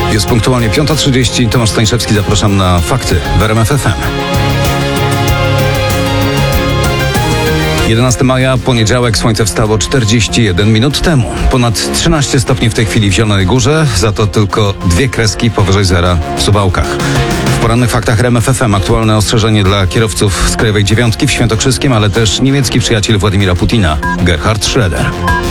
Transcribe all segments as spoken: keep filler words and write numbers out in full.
Jest punktualnie piąta trzydzieści. Tomasz Stańszewski, zapraszam na Fakty w R M F F M. jedenastego maja, poniedziałek, słońce wstało czterdzieści jeden minut temu. Ponad trzynaście stopni w tej chwili w Zielonej Górze, za to tylko dwie kreski powyżej zera w Suwałkach. W porannych faktach R M F F M aktualne ostrzeżenie dla kierowców z Krajowej Dziewiątki w Świętokrzyskiem, ale też niemiecki przyjaciel Władimira Putina, Gerhard Schröder.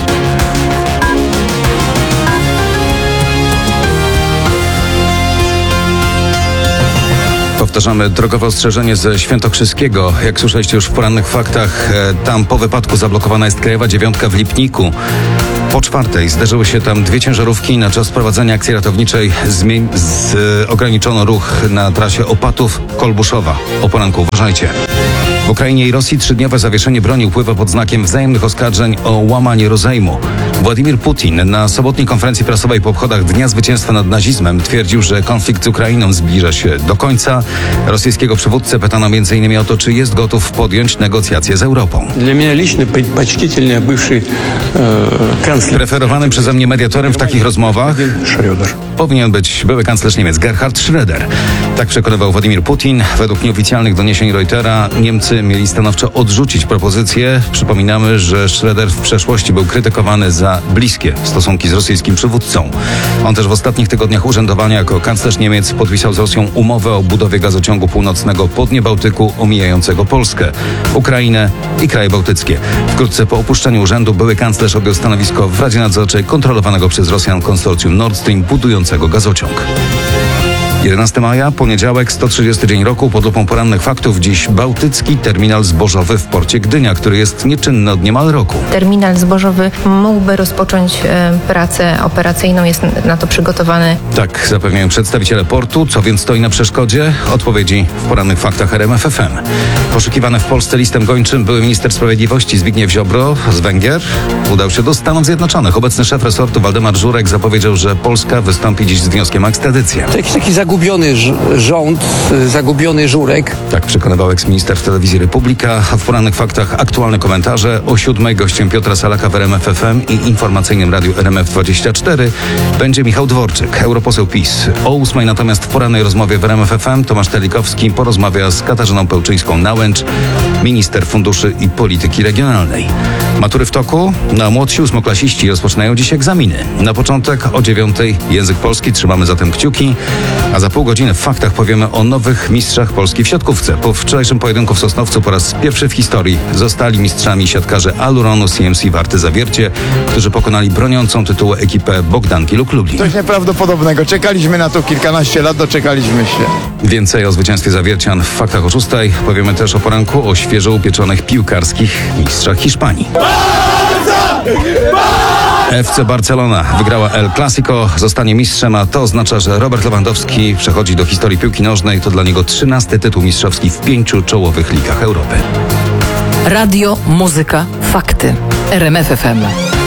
Powtarzamy drogowe ostrzeżenie ze Świętokrzyskiego. Jak słyszeliście już w porannych faktach, tam po wypadku zablokowana jest Krajowa Dziewiątka w Lipniku. Po czwartej zderzyły się tam dwie ciężarówki. Na czas prowadzenia akcji ratowniczej zmień- z, e, ograniczono ruch na trasie Opatów-Kolbuszowa. O poranku uważajcie. W Ukrainie i Rosji trzydniowe zawieszenie broni upływa pod znakiem wzajemnych oskarżeń o łamanie rozejmu. Władimir Putin na sobotniej konferencji prasowej po obchodach Dnia Zwycięstwa nad nazizmem twierdził, że konflikt z Ukrainą zbliża się do końca. Rosyjskiego przywódcę pytano m.in. o to, czy jest gotów podjąć negocjacje z Europą. Dla mnie licznie предпочтительный бывший kanclerz. Preferowanym przeze mnie mediatorem w takich rozmowach powinien być były kanclerz Niemiec Gerhard Schröder. Tak przekonywał Władimir Putin. Według nieoficjalnych doniesień Reutera Niemcy mieli stanowczo odrzucić propozycję. Przypominamy, że Schröder w przeszłości był krytykowany za bliskie stosunki z rosyjskim przywódcą. On też w ostatnich tygodniach urzędowania jako kanclerz Niemiec podpisał z Rosją umowę o budowie gazociągu północnego po dnie Bałtyku omijającego Polskę, Ukrainę i kraje bałtyckie. Wkrótce po opuszczeniu urzędu były kanclerz objął stanowisko w Radzie Nadzorczej kontrolowanego przez Rosjan konsorcjum Nord Stream budującego gazociąg. jedenastego maja, poniedziałek, sto trzydziesty dzień roku, pod lupą porannych faktów. Dziś bałtycki terminal zbożowy w porcie Gdynia, który jest nieczynny od niemal roku. Terminal zbożowy mógłby rozpocząć e, pracę operacyjną, jest na to przygotowany. Tak zapewniają przedstawiciele portu. Co więc stoi na przeszkodzie? Odpowiedzi w porannych faktach R M F F M. Poszukiwany w Polsce listem gończym były minister sprawiedliwości Zbigniew Ziobro z Węgier udał się do Stanów Zjednoczonych. Obecny szef resortu Waldemar Żurek zapowiedział, że Polska wystąpi dziś z wnioskiem o ekstradycję. To jakiś taki zagubiony rząd, zagubiony Żurek. Tak przekonywał eksminister w telewizji Republika. A w porannych faktach aktualne komentarze. O siódmej gościem Piotra Salaka w R M F F M i informacyjnym radiu R M F dwadzieścia cztery będzie Michał Dworczyk, europoseł PiS. O ósmej natomiast w porannej rozmowie w R M F F M Tomasz Telikowski porozmawia z Katarzyną Pełczyńską-Nałęcz, minister funduszy i polityki regionalnej. Matury w toku. Na młodsi ósmoklasiści rozpoczynają dziś egzaminy. Na początek o dziewiątej język polski. Trzymamy zatem kciuki. A za pół godziny w faktach powiemy o nowych mistrzach Polski w siatkówce. Po wczorajszym pojedynku w Sosnowcu po raz pierwszy w historii zostali mistrzami siatkarze Aluronu C M C Warty Zawiercie, którzy pokonali broniącą tytułu ekipę Bogdanki Luk Lublin. Coś nieprawdopodobnego. Czekaliśmy na to kilkanaście lat, doczekaliśmy się. Więcej o zwycięstwie zawiercian w faktach o szóstej. Powiemy też o poranku o świeżo upieczonych piłkarskich mistrzach Hiszpanii. F C Barcelona wygrała El Clasico, zostanie mistrzem, a to oznacza, że Robert Lewandowski przechodzi do historii piłki nożnej. To dla niego trzynasty tytuł mistrzowski w pięciu czołowych ligach Europy. Radio, muzyka, fakty. R M F F M.